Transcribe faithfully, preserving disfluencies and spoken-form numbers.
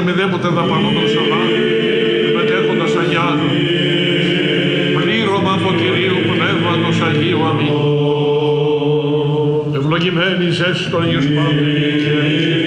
μηδέποτε δαπανώντας αλλά, μετέχοντας Αγιάδο. Πλήρωμα από Κυρίου Πνεύματος Αγίου. Αμήν. Ευλογημένης έσυ τον Υιός Πάντων και